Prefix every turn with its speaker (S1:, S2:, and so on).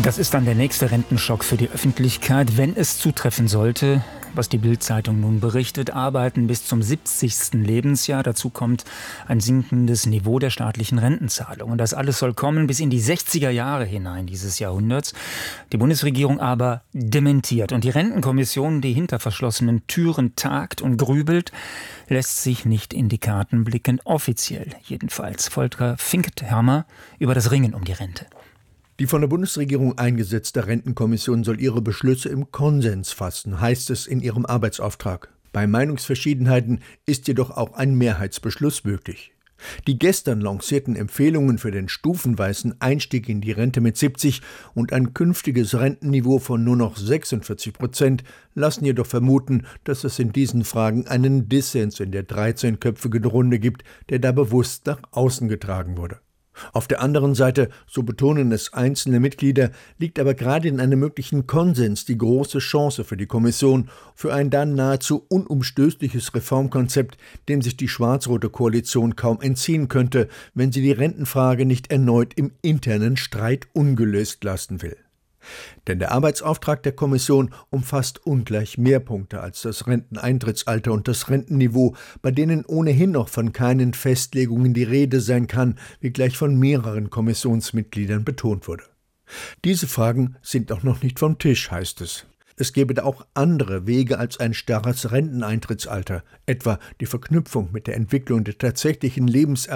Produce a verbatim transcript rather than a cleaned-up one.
S1: Das ist dann der nächste Rentenschock für die Öffentlichkeit, wenn es zutreffen sollte, was die Bild-Zeitung nun berichtet. Arbeiten bis zum siebzigsten Lebensjahr. Dazu kommt ein sinkendes Niveau der staatlichen Rentenzahlung. Und das alles soll kommen bis in die sechziger Jahre hinein dieses Jahrhunderts. Die Bundesregierung aber dementiert. Und die Rentenkommission, die hinter verschlossenen Türen tagt und grübelt, lässt sich nicht in die Karten blicken, offiziell jedenfalls. Volker Finkethammer über das Ringen um die Rente.
S2: Die von der Bundesregierung eingesetzte Rentenkommission soll ihre Beschlüsse im Konsens fassen, heißt es in ihrem Arbeitsauftrag. Bei Meinungsverschiedenheiten ist jedoch auch ein Mehrheitsbeschluss möglich. Die gestern lancierten Empfehlungen für den stufenweisen Einstieg in die Rente mit siebzig und ein künftiges Rentenniveau von nur noch sechsundvierzig Prozent lassen jedoch vermuten, dass es in diesen Fragen einen Dissens in der dreizehnköpfigen Runde gibt, der da bewusst nach außen getragen wurde. Auf der anderen Seite, so betonen es einzelne Mitglieder, liegt aber gerade in einem möglichen Konsens die große Chance für die Kommission, für ein dann nahezu unumstößliches Reformkonzept, dem sich die schwarz-rote Koalition kaum entziehen könnte, wenn sie die Rentenfrage nicht erneut im internen Streit ungelöst lassen will. Denn der Arbeitsauftrag der Kommission umfasst ungleich mehr Punkte als das Renteneintrittsalter und das Rentenniveau, bei denen ohnehin noch von keinen Festlegungen die Rede sein kann, wie gleich von mehreren Kommissionsmitgliedern betont wurde. Diese Fragen sind auch noch nicht vom Tisch, heißt es. Es gäbe da auch andere Wege als ein starres Renteneintrittsalter, etwa die Verknüpfung mit der Entwicklung der tatsächlichen Lebenserwartung